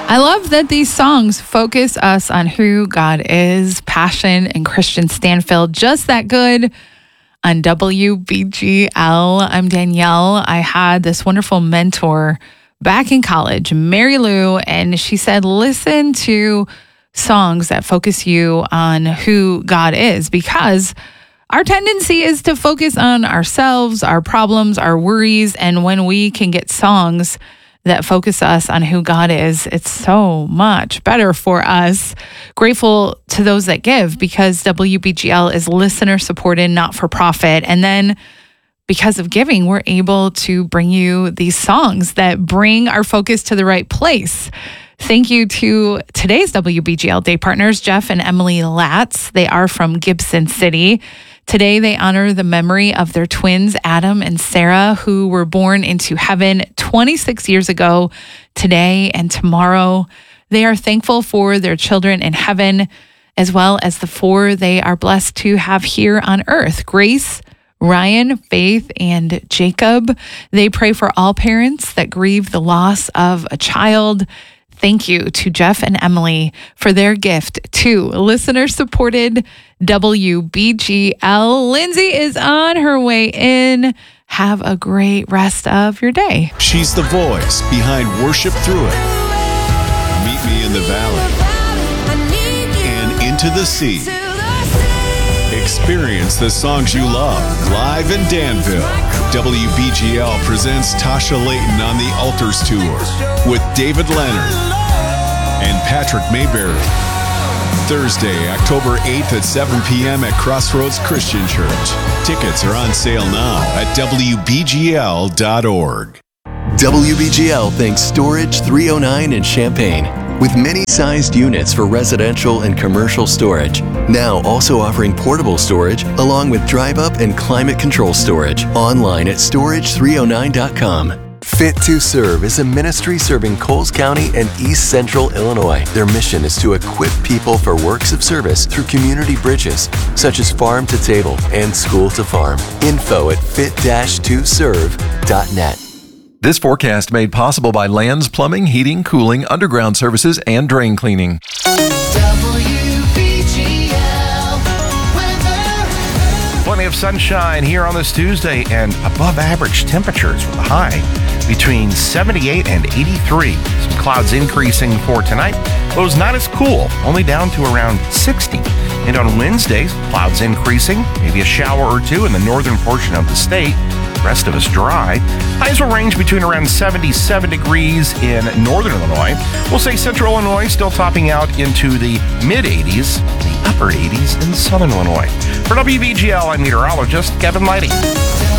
I love that these songs focus us on who God is. Passion and Christian Stanfield, just that good on WBGL. I'm Danielle. I had this wonderful mentor back in college, Mary Lou, and she said, listen to songs that focus you on who God is, because our tendency is to focus on ourselves, our problems, our worries, and when we can get songs that focus us on who God is, it's so much better for us. Grateful to those that give, because WBGL is listener supported, not for profit. And then because of giving, we're able to bring you these songs that bring our focus to the right place. Thank you to today's WBGL Day partners, Jeff and Emily Latz. They are from Gibson City. Today, they honor the memory of their twins, Adam and Sarah, who were born into heaven 26 years ago today and tomorrow. They are thankful for their children in heaven, as well as the four they are blessed to have here on earth: Grace, Ryan, Faith, and Jacob. They pray for all parents that grieve the loss of a child. Thank you to Jeff and Emily for their gift to listener-supported WBGL. Lindsay is on her way in. Have a great rest of your day. She's the voice behind Worship Through It, Meet Me in the Valley, and Into the Sea. Experience the songs you love live in Danville. WBGL presents Tasha Layton on the Altars Tour with David Leonard and Patrick Mayberry. Thursday, October 8th at 7 p.m. at Crossroads Christian Church. Tickets are on sale now at WBGL.org. WBGL thanks Storage 309 in Champaign, with many-sized units for residential and commercial storage. Now also offering portable storage along with drive-up and climate control storage. Online at storage309.com. Fit to Serve is a ministry serving Coles County and East Central Illinois. Their mission is to equip people for works of service through community bridges, such as farm to table and school to farm. Info at fit-2serve.net. This forecast made possible by Lands Plumbing, Heating, Cooling, Underground Services, and Drain Cleaning. Plenty of sunshine here on this Tuesday and above average temperatures with a high between 78 and 83. Some clouds increasing for tonight. Lows not as cool, only down to around 60. And on Wednesdays, clouds increasing, maybe a shower or two in the northern portion of the state. Rest of us dry. Highs will range between around 77 degrees in northern Illinois. We'll say central Illinois still topping out into the mid-80s, the upper 80s in southern Illinois. For WBGL, I'm meteorologist Kevin Lighty.